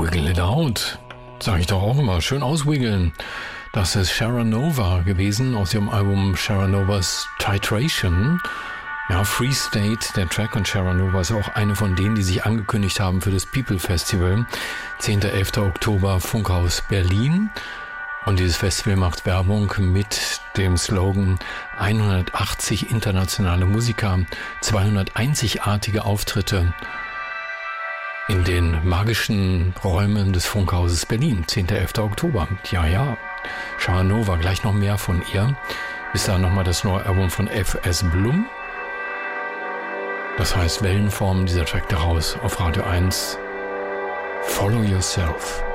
Wiggle it out. Sag ich doch auch immer. Schön auswiggeln. Das ist Sharanova gewesen aus ihrem Album Sharanovas Titration. Ja, Free State, der Track, und Sharanova ist auch eine von denen, die sich angekündigt haben für das People Festival. 10. 11. Oktober, Funkhaus Berlin. Und dieses Festival macht Werbung mit dem Slogan 180 internationale Musiker, 200 einzigartige Auftritte in den magischen Räumen des Funkhauses Berlin. 10. 11. Oktober. Ja. Sharanova, gleich noch mehr von ihr. Bis dahin nochmal das neue Album von F.S. Blum. Das heißt Wellenformen, dieser Track daraus auf Radio 1. Follow Yourself.